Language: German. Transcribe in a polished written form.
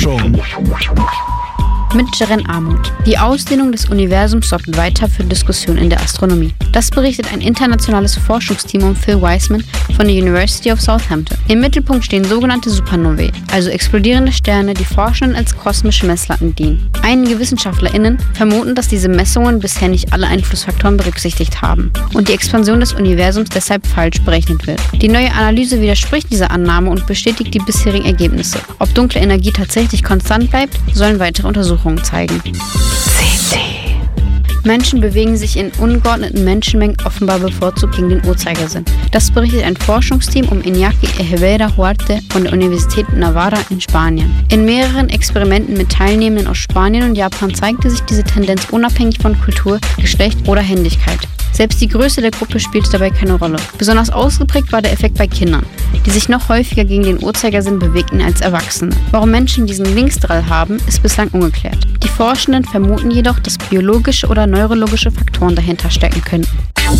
Mittleren Armut. Die Ausdehnung des Universums sorgt weiter für Diskussionen in der Astronomie. Das berichtet ein internationales Forschungsteam um Phil Wiseman von der University of Southampton. Im Mittelpunkt stehen sogenannte Supernovae, also explodierende Sterne, die Forschenden als kosmische Messlatten dienen. Einige WissenschaftlerInnen vermuten, dass diese Messungen bisher nicht alle Einflussfaktoren berücksichtigt haben und die Expansion des Universums deshalb falsch berechnet wird. Die neue Analyse widerspricht dieser Annahme und bestätigt die bisherigen Ergebnisse. Ob dunkle Energie tatsächlich konstant bleibt, sollen weitere Untersuchungen zeigen. Menschen bewegen sich in ungeordneten Menschenmengen offenbar bevorzugt gegen den Uhrzeigersinn. Das berichtet ein Forschungsteam um Iñaki Echeverría Huarte von der Universität Navarra in Spanien. In mehreren Experimenten mit Teilnehmenden aus Spanien und Japan zeigte sich diese Tendenz unabhängig von Kultur, Geschlecht oder Händigkeit. Selbst die Größe der Gruppe spielte dabei keine Rolle. Besonders ausgeprägt war der Effekt bei Kindern, die sich noch häufiger gegen den Uhrzeigersinn bewegten als Erwachsene. Warum Menschen diesen Linksdrall haben, ist bislang ungeklärt. Die Forschenden vermuten jedoch, dass biologische oder neurologische Faktoren dahinter stecken könnten.